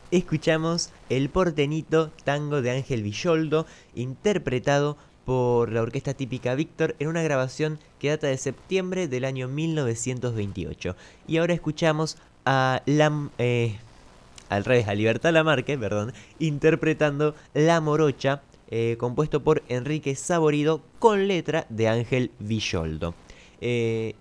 escuchamos El Porteñito, tango de Ángel Villoldo, interpretado por la Orquesta Típica Víctor en una grabación que data de septiembre del año 1928. Y ahora escuchamos a al revés, a Libertad Lamarque, perdón, interpretando La Morocha, compuesto por Enrique Saborido con letra de Ángel Villoldo. Eh,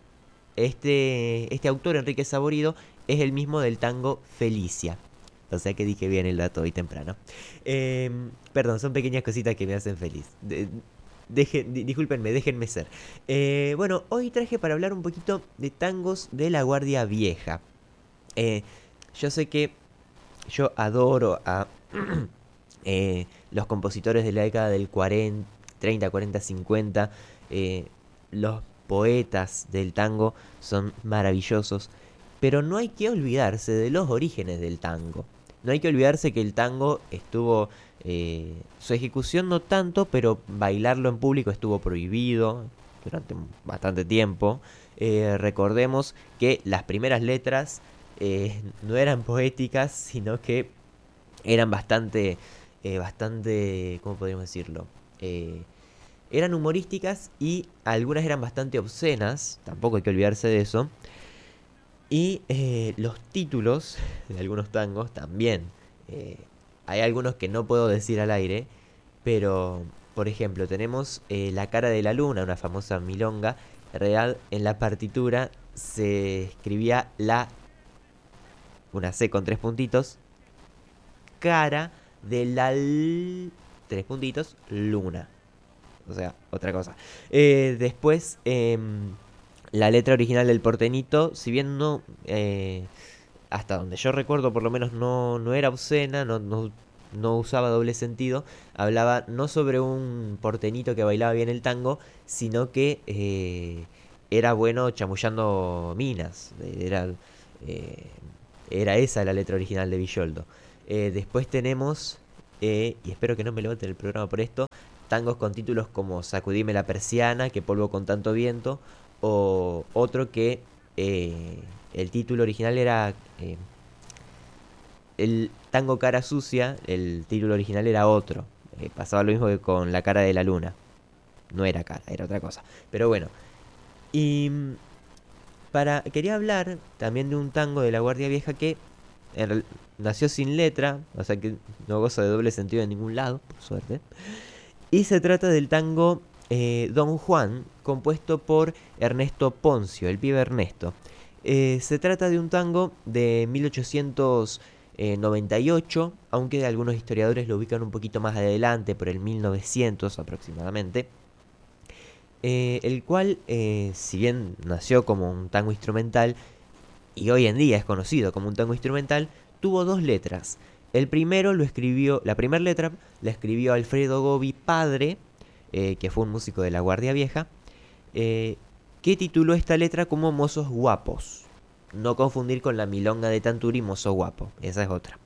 este autor, Enrique Saborido, es el mismo del tango Felicia. O sea que dije bien el dato hoy temprano. Perdón, son pequeñas cositas que me hacen feliz. Discúlpenme, déjenme ser. Bueno, hoy traje para hablar un poquito de tangos de la Guardia Vieja. Eh, yo sé que yo adoro a los compositores de la década del 40, 30, 40, 50. Los poetas del tango son maravillosos. Pero no hay que olvidarse de los orígenes del tango. No hay que olvidarse que el tango estuvo... su ejecución no tanto, pero bailarlo en público estuvo prohibido durante bastante tiempo. Recordemos que las primeras letras no eran poéticas, sino que eran bastante, ¿cómo podríamos decirlo? Eran humorísticas y algunas eran bastante obscenas, tampoco hay que olvidarse de eso. Y los títulos de algunos tangos también. Eh, Hay algunos que no puedo decir al aire, pero por ejemplo tenemos La cara de la luna, una famosa milonga. En realidad en la partitura se escribía una C con tres puntitos, cara de tres puntitos, luna. O sea, otra cosa. Después, la letra original del Porteñito, si bien no, hasta donde yo recuerdo por lo menos no era obscena, no usaba doble sentido, hablaba no sobre un porteñito que bailaba bien el tango, sino que era bueno chamullando minas. Eh, Era esa la letra original de Villoldo. Después tenemos, y espero que no me lo voten el programa por esto, tangos con títulos como Sacudime la persiana, que polvo con tanto viento, o otro que el título original era el tango cara sucia, el título original era otro. Pasaba lo mismo que con La cara de la luna. No era cara, era otra cosa. Pero bueno. Y quería hablar también de un tango de la Guardia Vieja que nació sin letra, o sea que no goza de doble sentido en ningún lado, por suerte. Y se trata del tango Don Juan, compuesto por Ernesto Poncio, el pibe Ernesto. Se trata de un tango de 1898, aunque algunos historiadores lo ubican un poquito más adelante, por el 1900 aproximadamente. El cual, si bien nació como un tango instrumental, y hoy en día es conocido como un tango instrumental, tuvo dos letras. La primera letra la escribió Alfredo Gobi padre, que fue un músico de la Guardia Vieja, que tituló esta letra como Mozos Guapos. No confundir con la milonga de Tanturi, Mozo Guapo, esa es otra.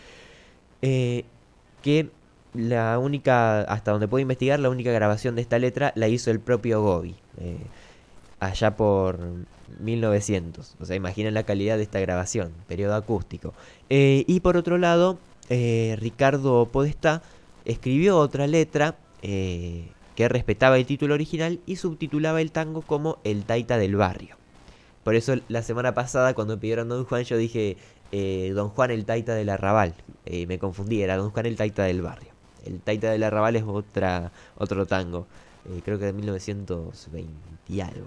Que la única, hasta donde puedo investigar, la única grabación de esta letra la hizo el propio Gobi, allá por 1900. O sea, imaginen la calidad de esta grabación, periodo acústico. Y por otro lado, Ricardo Podestá escribió otra letra que respetaba el título original y subtitulaba el tango como El Taita del Barrio. Por eso la semana pasada cuando pidieron Don Juan yo dije Don Juan el Taita del Arrabal. Me confundí, era Don Juan el Taita del Barrio. El Taita del Arrabal es otro tango, creo que de 1920 y algo.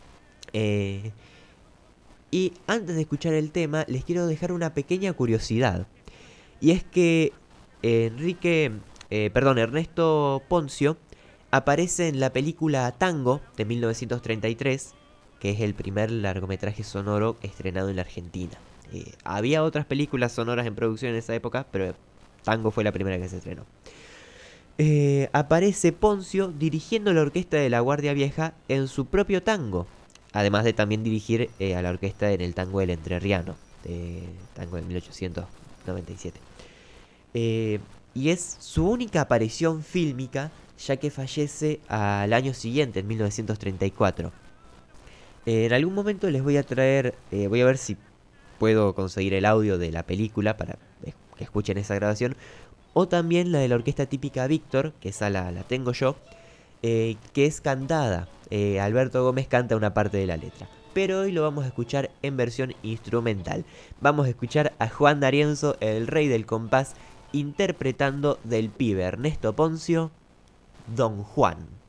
Y antes de escuchar el tema, les quiero dejar una pequeña curiosidad. Y es que Ernesto Poncio aparece en la película Tango de 1933, que es el primer largometraje sonoro estrenado en la Argentina. Había otras películas sonoras en producción en esa época, pero Tango fue la primera que se estrenó. Aparece Poncio dirigiendo la orquesta de la Guardia Vieja en su propio tango, además de también dirigir a la orquesta en el tango del Entrerriano, tango de 1897. Y es su única aparición fílmica, ya que fallece al año siguiente, en 1934. En algún momento les voy a traer, voy a ver si puedo conseguir el audio de la película para que escuchen esa grabación. O también la de la orquesta típica Víctor, que esa la tengo yo, que es cantada. Alberto Gómez canta una parte de la letra. Pero hoy lo vamos a escuchar en versión instrumental. Vamos a escuchar a Juan D'Arienzo, el rey del compás, interpretando del pibe Ernesto Poncio, Don Juan.